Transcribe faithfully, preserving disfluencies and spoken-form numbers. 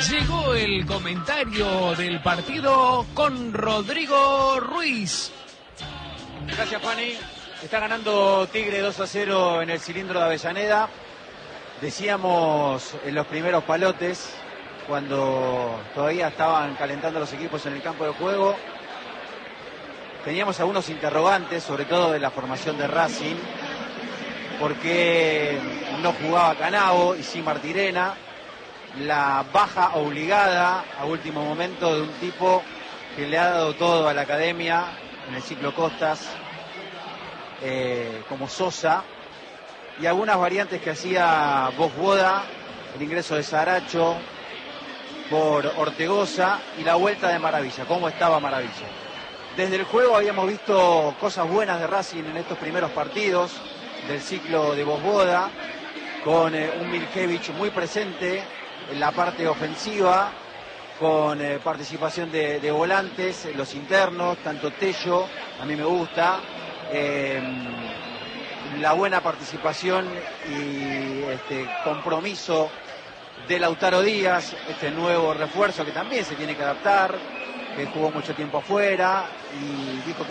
Llegó el comentario del partido con Rodrigo Ruiz. Gracias, Fanny. Está ganando Tigre dos a cero en el cilindro de Avellaneda. Decíamos en los primeros palotes, cuando todavía estaban calentando los equipos en el campo de juego, teníamos algunos interrogantes, sobre todo de la formación de Racing, porque no jugaba Canavo y sí Martirena, la baja obligada a último momento de un tipo que le ha dado todo a la academia en el ciclo Costas, eh, como Sosa, y algunas variantes que hacía Bosboda, el ingreso de Saracho por Ortegoza y la vuelta de Maravilla. ¿Cómo estaba Maravilla? Desde el juego habíamos visto cosas buenas de Racing en estos primeros partidos del ciclo de Bosboda, con eh, un Milkevich muy presente en la parte ofensiva, con eh, participación de, de volantes, los internos, tanto Tello, a mí me gusta, eh, la buena participación y este compromiso de Lautaro Díaz, este nuevo refuerzo que también se tiene que adaptar, que jugó mucho tiempo afuera y dijo que